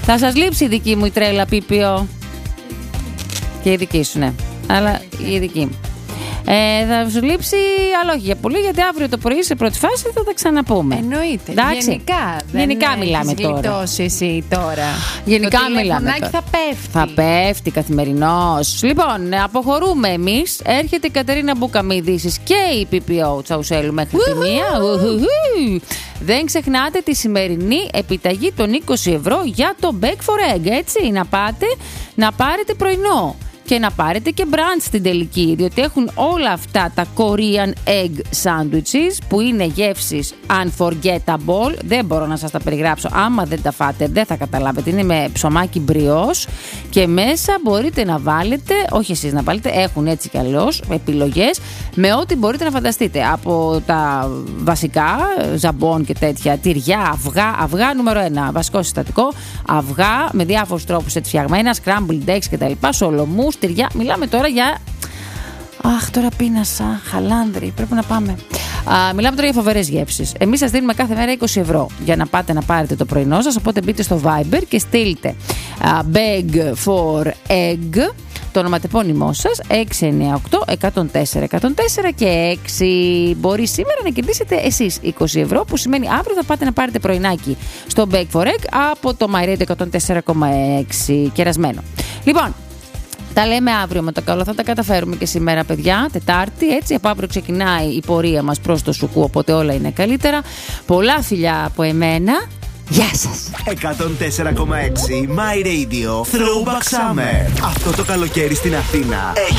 Θα σας λείψει η δική μου η τρέλα πίπιο. Και η δική σου, ναι. Αλλά η δική μου. Θα σου λείψει, αλλά όχι για πολύ, γιατί αύριο το πρωί σε πρώτη φάση θα τα ξαναπούμε. Εννοείται. Εντάξει. Γενικά μιλάμε τώρα. Εσύ τώρα. Γενικά το μιλάμε τώρα. Θα πέφτει. Θα πέφτει καθημερινώς. Λοιπόν, αποχωρούμε εμείς. Έρχεται η Κατερίνα Μπούκα με ειδήσεις και η PPO Τσαουσέλου μέχρι τη μία. Δεν ξεχνάτε τη σημερινή επιταγή των 20 ευρώ για το Bake for Egg. Έτσι, να πάτε να πάρετε πρωινό. Και να πάρετε και brunch στην τελική, διότι έχουν όλα αυτά τα Korean egg sandwiches που είναι γεύσεις unforgettable. Δεν μπορώ να σας τα περιγράψω. Άμα δεν τα φάτε δεν θα καταλάβετε. Είναι με ψωμάκι μπριός και μέσα μπορείτε να βάλετε, όχι εσείς να βάλετε, έχουν έτσι κι αλλιώς επιλογές με ό,τι μπορείτε να φανταστείτε. Από τα βασικά, ζαμπόν και τέτοια, τυριά, αυγά νούμερο 1, βασικό συστατικό, αυγά με διάφορους τρόπους έτσι φτιαγμένα, scrambled eggs κτλ. Σολομούς, τυριά. Μιλάμε τώρα για. Αχ, τώρα πείνασα. Χαλάνδρη, πρέπει να πάμε. Μιλάμε τώρα για φοβερές γεύσεις. Εμείς σας δίνουμε κάθε μέρα 20 ευρώ για να πάτε να πάρετε το πρωινό σας. Οπότε μπείτε στο Viber και στείλτε Beg for Egg, το ονοματεπώνυμό σας, 698-104-104 και 6. Μπορεί σήμερα να κερδίσετε εσείς 20 ευρώ, που σημαίνει αύριο θα πάτε να πάρετε πρωινάκι στο Beg for Egg από το MyRadio 104,6 κερασμένο. Λοιπόν, τα λέμε αύριο με το καλό, θα τα καταφέρουμε και σήμερα, παιδιά. Τετάρτη, έτσι. Από αύριο ξεκινάει η πορεία μας προς το Σουκού, οπότε όλα είναι καλύτερα. Πολλά φιλιά από εμένα. Γεια σας. 104,6 My Radio Throwback Summer. Αυτό το καλοκαίρι στην Αθήνα